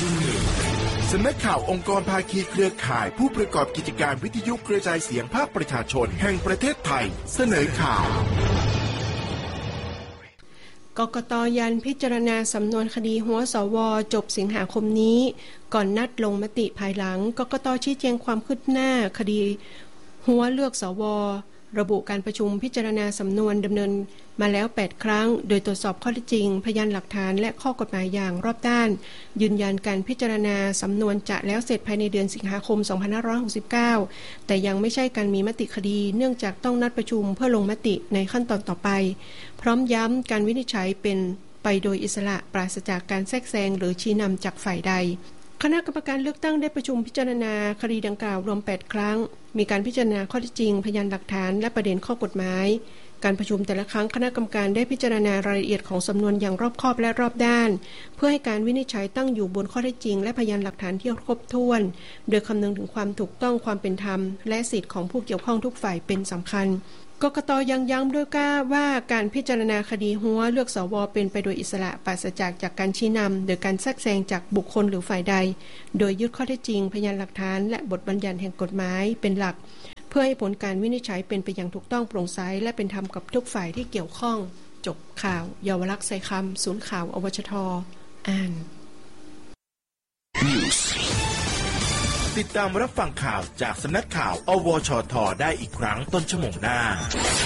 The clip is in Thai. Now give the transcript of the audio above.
สำนักข่าวองค์กรภาคีเครือข่ายผู้ประกอบกิจการวิทยุกระจายเสียงภาคประชาชนแห่งประเทศไทยเสนอข่าวกกต.ยันพิจารณาสำนวนคดีหัวสว.จบสิงหาคมนี้ก่อนนัดลงมติภายหลังกกต.ชี้แจงความคืบหน้าคดีหัวเลือกสว.ระบุการประชุมพิจารณาสำนวนดำเนินมาแล้ว8ครั้งโดยตรวจสอบข้อเท็จจริงพยานหลักฐานและข้อกฎหมายอย่างรอบด้านยืนยันการพิจารณาสำนวนจะแล้วเสร็จภายในเดือนสิงหาคม2569แต่ยังไม่ใช่การมีมติคดีเนื่องจากต้องนัดประชุมเพื่อลงมติในขั้นตอนต่อไปพร้อมย้ำการวินิจฉัยเป็นไปโดยอิสระปราศจากการแทรกแซงหรือชี้นำจากฝ่ายใดคณะกรรมการเลือกตั้งได้ประชุมพิจารณาคดีดังกล่าวรวม8ครั้งมีการพิจารณาข้อเท็จจริงพยานหลักฐานและประเด็นข้อกฎหมายการประชุมแต่ละครั้งคณะกรรมการได้พิจารณารายละเอียดของสำนวนอย่างรอบคอบและรอบด้านเพื่อให้การวินิจฉัยตั้งอยู่บนข้อเท็จจริงและพยานหลักฐานที่ครบถ้วนโดยคำนึงถึงความถูกต้องความเป็นธรรมและสิทธิของผู้เกี่ยวข้องทุกฝ่ายเป็นสำคัญกกต.ยังย้ำด้วยว่าการพิจารณาคดีหัวเลือกสว.เป็นไปโดยอิสระปราศจากการชี้นำโดยการแทรกแซงจากบุคคลหรือฝ่ายใดโดยยึดข้อเท็จจริงพยานหลักฐานและบทบัญญัติแห่งกฎหมายเป็นหลักเพื่อให้ผลการวินิจฉัยเป็นไปอย่างถูกต้องโปร่งใสและเป็นธรรมกับทุกฝ่ายที่เกี่ยวข้องจบข่าวเยาวลักษณ์ไซคำศูนย์ข่าวอวชท.อ่านติดตามรับฟังข่าวจากสำนักข่าวอวชท.ได้อีกครั้งต้นชั่วโมงหน้า